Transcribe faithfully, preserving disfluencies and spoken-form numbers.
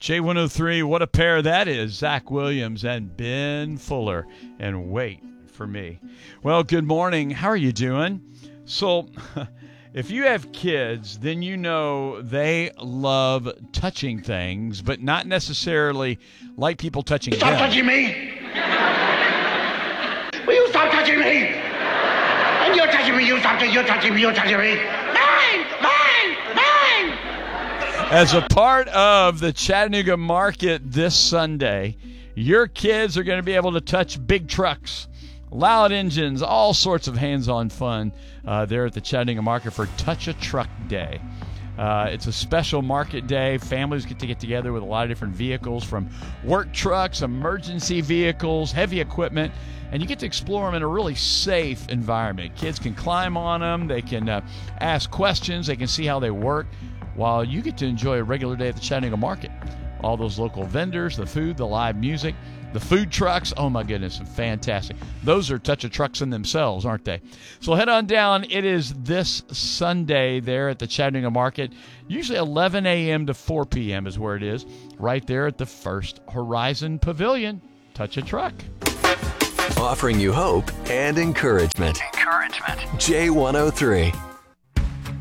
J one oh three, what a pair that is. Zach Williams and Ben Fuller. And wait for me. Well, good morning. How are you doing? So, if you have kids, then you know they love touching things, but not necessarily like people touching Stop them. touching me! Will you stop touching me? And you're touching me, you stop touching, you're touching me, you're touching me. Mine! Mine! Mine! As a part of the Chattanooga market this Sunday, your kids are going to be able to touch big trucks, loud engines, all sorts of hands-on fun uh, there at the Chattanooga market for Touch a Truck Day. Uh, it's a special market day. Families get to get together with a lot of different vehicles, from work trucks, emergency vehicles, heavy equipment, and you get to explore them in a really safe environment. Kids can climb on them. They can uh, ask questions. They can see how they work, while you get to enjoy a regular day at the Chattanooga market. All those local vendors, the food, the live music, the food trucks. Oh, my goodness, fantastic. Those are Touch a Trucks in themselves, aren't they? So head on down. It is this Sunday there at the Chattanooga market. Usually eleven a.m. to four p.m. is where it is, right there at the First Horizon Pavilion. Touch a Truck. Offering you hope and encouragement. Encouragement. J one oh three.